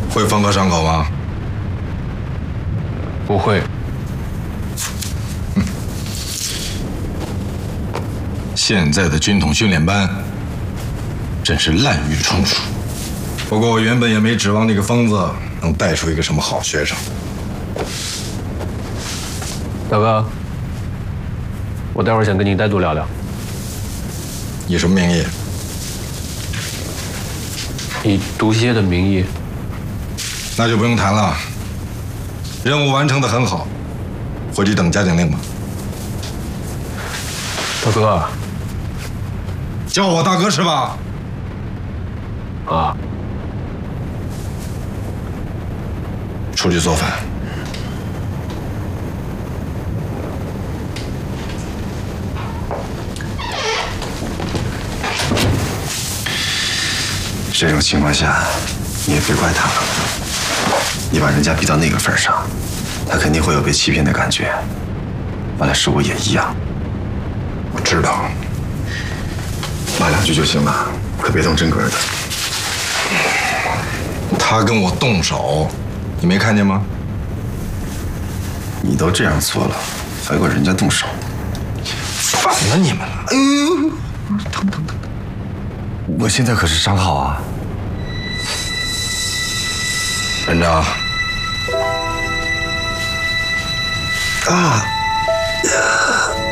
会缝合伤口吗？ 不会。 现在的军统训练班真是滥竽充数。不过我原本也没指望那个疯子能带出一个什么好学生。 大哥，我待会儿想跟你单独聊聊。 以什么名义？ 以毒蝎的名义。 那就不用谈了。任务完成得很好，回去等加警令吧。 大哥， 叫我大哥是吧？ 啊， 出去做饭。 这种情况下，你也别怪他了。你把人家逼到那个份上，他肯定会有被欺骗的感觉。完了，是我也一样。 我知道， 骂两句就行了，可别动真格的。 他跟我动手，你没看见吗？ 你都这样做了，还管人家动手？ 烦了你们了！ 哎呦，疼！我现在可是伤好啊。 班长。 啊！